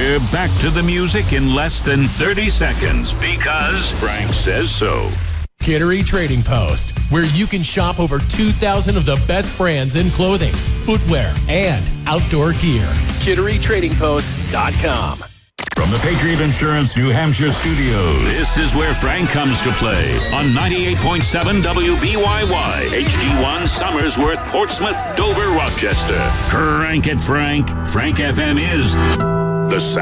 We're back to the music in less than 30 seconds because Frank says so. Kittery Trading Post, where you can shop over 2,000 of the best brands in clothing, footwear, and outdoor gear. KitteryTradingPost.com. From the Patriot Insurance New Hampshire studios, this is where Frank comes to play on 98.7 WBYY, HD1 Somersworth, Portsmouth, Dover, Rochester. Crank it, Frank. Frank FM is the sound.